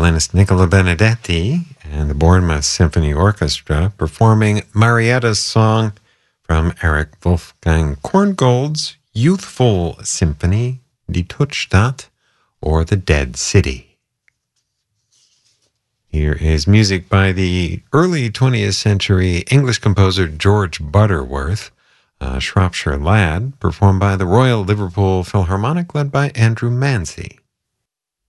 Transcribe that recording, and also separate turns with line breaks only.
violinist Nicola Benedetti and the Bournemouth Symphony Orchestra performing Marietta's song from Eric Wolfgang Korngold's youthful symphony, Die Tuchstadt, or The Dead City. Here is music by the early 20th century English composer George Butterworth, a Shropshire Lad, performed by the Royal Liverpool Philharmonic led by Andrew Manzi.